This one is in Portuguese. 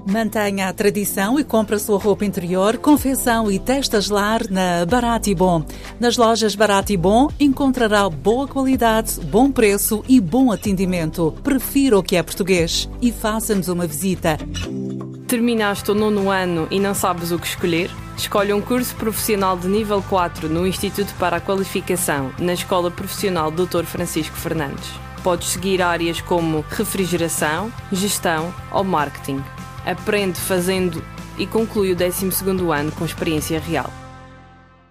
Mantenha a tradição e compre a sua roupa interior, confecção e testas lar na Barato e Bom. Nas lojas Barato e Bom encontrará boa qualidade, bom preço e bom atendimento. Prefira o que é português e faça-nos uma visita. Terminaste o 9º ano e não sabes o que escolher? Escolhe um curso profissional de nível 4 no Instituto para a Qualificação, na Escola Profissional Dr. Francisco Fernandes. Podes seguir áreas como refrigeração, gestão ou marketing. Aprende fazendo e conclui o 12º ano com experiência real.